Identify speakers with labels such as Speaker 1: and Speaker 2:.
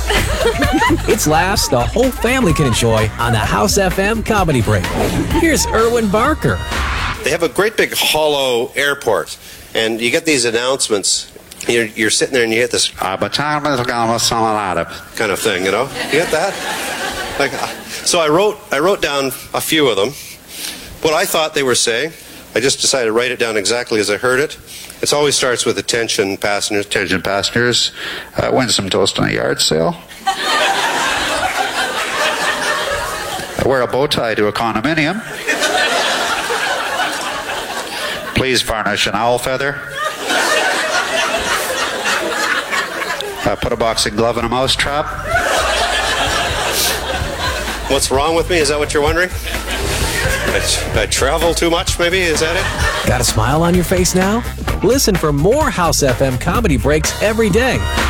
Speaker 1: It's laughs the whole family can enjoy on the House FM Comedy Break. Here's Erwin Barker.
Speaker 2: They have a great big hollow airport, and you get these announcements. You're sitting there and you get this kind of thing, you know? You get that? So I wrote down a few of them. What I thought they were saying, I just decided to write it down exactly as I heard it. It always starts with attention passengers. Attention passengers, win some toast on a yard sale. I wear a bow tie to a condominium. Please varnish an owl feather. Put a boxing glove in a mouse trap. What's wrong with me? Is that what you're wondering? I travel too much, maybe? Is that it?
Speaker 1: Got a smile on your face now? Listen for more House FM Comedy Breaks every day